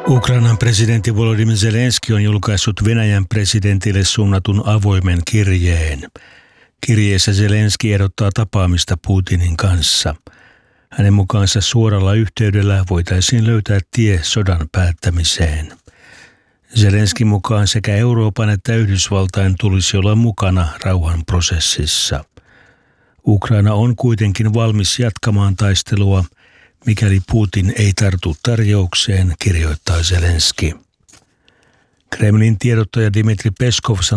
Ukrainan presidentti Volodymyr Zelenski on julkaissut Venäjän presidentille suunnatun avoimen kirjeen. Kirjeessä Zelenski ehdottaa tapaamista Putinin kanssa. Hänen mukaansa suoralla yhteydellä voitaisiin löytää tie sodan päättämiseen. Zelenskin mukaan sekä Euroopan että Yhdysvaltain tulisi olla mukana rauhanprosessissa. Ukraina on kuitenkin valmis jatkamaan taistelua, mikäli Putin ei tartu tarjoukseen, kirjoittaa Zelenski. Kremlin tiedottaja Dmitri Peskov